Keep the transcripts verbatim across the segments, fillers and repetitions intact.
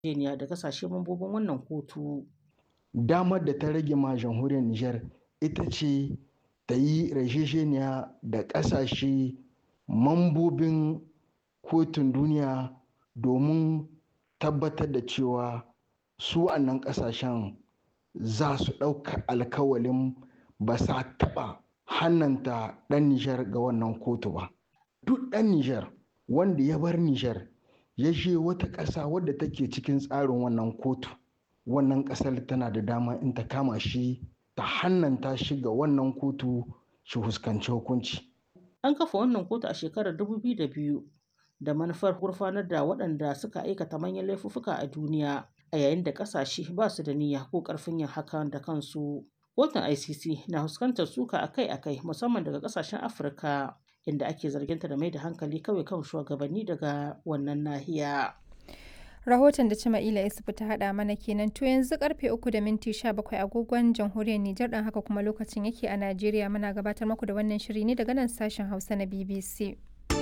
yarjejeniya da kasashe mambobin wannan kotu. Damar da ta rage ma jamhuriyar Nijar ita ce ta yi yarjejeniya da ƙasashe mambobin kotun duniya domin tabbatar da cewa su wannan ƙasashen za su ɗauka alkawalin ba sa taɓa hannanta ɗan Nijar ga wannan kotu ba. Duk ɗan Nijar wanda ya bar Nijar ya je wata ƙasa wadda take cikin tsarin wannan kotu, wannan ƙasar tana da dama in ta kama shi ta hannanta shi ga wannan kotu shi fuskanci hukunci. An kafa wannan kotu a shekarar dubu biyu da biyu da manufar gurfanar da waɗanda suka aikata manyan laifuffuka a duniya a yayin da ƙasashe ba su da niyya ko ƙarfin yin hakan da kansu. Kotun I C C na fuskantar suka akai-akai musamman daga ƙasashen Afirka inda ake zarginta da mai da hankali kawai kan shugabanni daga wannan nahiya. Rahoton da Cima'ila Isufu ta haɗa mana kenan to yanzu karfe uku da minti sha bakwai agogon jamhuriyar Nijar ɗin haka kuma lokacin yake a Najeriya muna gabatar muku da wannan shiri ne daga nan sashen Hausa na B B C.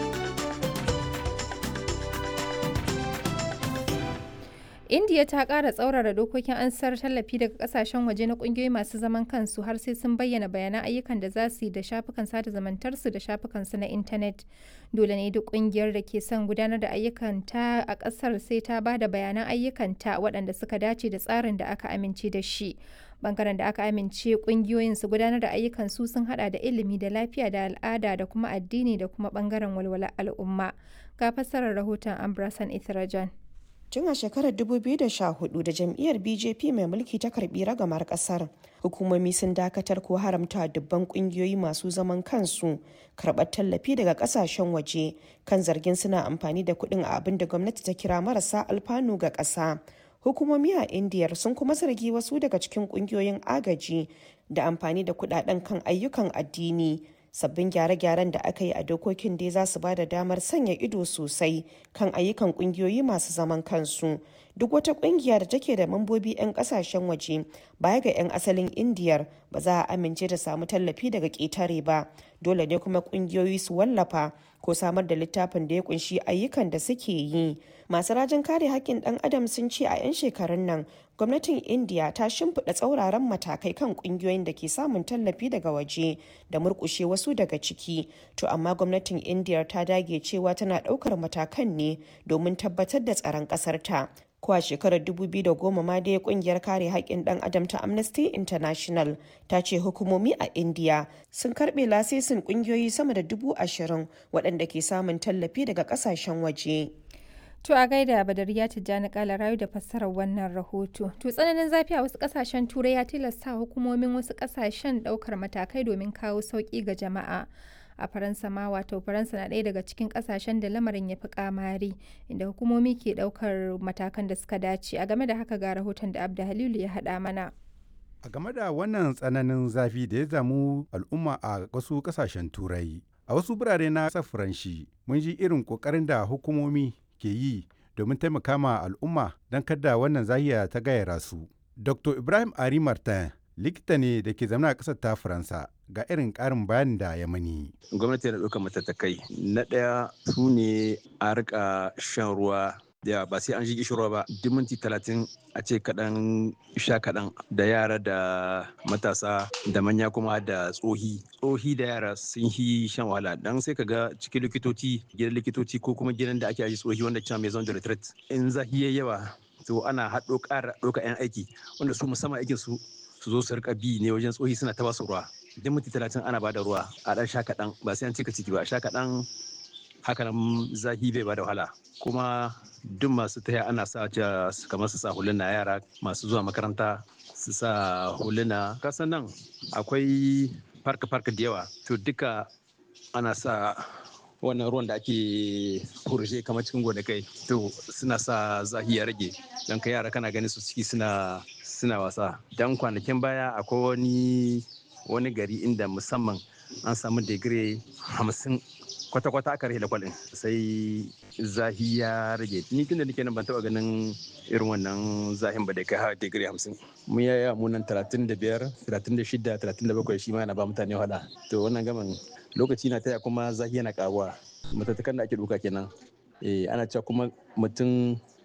Indiya ta ƙara tsaurara dokokin ansar tallafi daga ƙasashen waje na ƙungiyoyi masu zaman kansu har sai sun bayyana bayanan ayyukan da za su yi da shafukan sada zumuntarsu da shafukansu na intanet. Dole ne duk ƙungiyar da ke son gudanar da ayyukanta a ƙasar sai ta ba da bayanan ayyukanta waɗanda suka dace da tsarin da aka amince da shi. Bangaren da aka amince ƙungiyoyin su gudanar da ayyukansu sun haɗa da ilimi da lafiya da al'ada da kuma addini da kuma bangaren walwalar al'umma. Ga fassarar rahoton Ambrasan Ithrajan. Tun a shekarar dubu biyu da sha hudu da jam'iyyar B J P mai mulki ta karbi ragamar kasar, hukumomi sun dakatar ko haramta dubban kungiyoyi masu zaman kansu karɓar tallafi daga kasashen waje kan zargin suna amfani da kuɗin a abin da gwamnati ta kira marasa alfanu ga ƙasa. Hukumomi a Indiyar sun kuma zargi wasu daga cikin kungiyoyin agaji da amfani da kuɗaɗen kan ayyukan addini. Sabbin gyare-gyaren da aka yi a dokokin dai za su ba da damar sanya ido sosai kan ayyukan kungiyoyi masu zaman kansu. Duk wata kungiya da take da mambobi 'yan kasashen waje baya ga 'yan asalin Indiyar ba za a amince da samu tallafi daga ƙetare ba. Dole ne kuma kungiyoyi su wallafa ko samar da littafin da ya kunshi ayyukan da suke yi. Masu rajin kare haƙƙin ɗan adam sun ce a 'yan shekarun nan gwamnatin Indiya ta shimfiɗa tsauraran matakai kan ƙungiyoyin da ke samun tallafi daga waje da murƙushe wasu daga ciki. To amma gwamnatin Indiya ta dage cewa tana ɗaukar matakan ne domin tabbatar da tsaron ƙasarta. Ko a shekarar dubu biyu da goma ma dai kungiyar kare haƙƙin ɗan adam ta Amnesty International ta ce hukumomi a Indiya sun karɓe lasisin ƙungiyoyi sama da dubu ashirin waɗanda ke samun tallafi daga ƙasashen waje. To a gaida Badariya Tijjani Kala rayu da fassarar wannan rahoto. To tsananin zafi a wasu kasashen Turai ya tilasta hukumomin wasu kasashen daukar matakai domin kawo sauki ga jama'a. A Faransa ma wato Faransa na ɗaya daga cikin kasashen da lamarin ya fi kamari inda hukumomi ke daukar matakan da suka dace. A game da haka ga rahoton da Abda Halilu ya haɗa mana. A game da wannan tsananin zafi da ya zamu al'umma a wasu kasashen Turai. A wasu birane na ƙasar Faranshi mun ji irin ƙoƙarin da hukumomi ke yi domin taimaka ma al'umma don kada wannan zahiya ta gayyara su. Doctor Ibrahim Ari Martin likita ne da ke zama a ƙasar ta Faransa ga irin ƙarin bayanin da ya mani. Gwamnati na ɗaukar matattakai. Na ɗaya su ne a rika shan ruwa da ba sai an ji gishirwa ba duk minti talatin a ce kaɗan sha kaɗan da yara da matasa da manya kuma da tsohi tsohi da yara sun yi shan wahala dan sai ka ga cikin likitoci gidan likitoci ko kuma gidan da ake aji tsohi wanda cewa mai zon da retreat in zahi yayi yawa to ana haɗo ƙara ɗauka 'yan aiki wanda su musamman aikin su su zo su rika bi ne wajen tsohi suna ta basu ruwa duk minti talatin ana bada ruwa a ɗan sha kaɗan ba sai an cika ciki ba sha kaɗan haka nan zahi bai bada wahala kuma duk masu taya ana sa kamar su sa huluna yara masu zuwa makaranta su sa huluna kasan nan akwai farka farka da yawa to duka ana sa wannan ruwan da ake kurje kamar cikin gonakai to suna sa zahi ya rage don ka yara kana ganin su ciki suna suna wasa dan kwanakin baya akwai wani wani gari inda musamman an samu digiri hamsin kwata-kwata aka rahe da kwalin sai zahi ya rage ni tunda nake nan ban taba ganin irin wannan zahin ba da kai har digiri hamsin mun yaya munan talatin da biyar talatin da shida talatin da bakwai shi ma yana ba mutane wahala to wannan gaman lokaci na taya kuma zahi yana karuwa matattakan da ake duka kenan eh ana cewa kuma mutum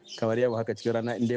kamar yau haka cikin rana inda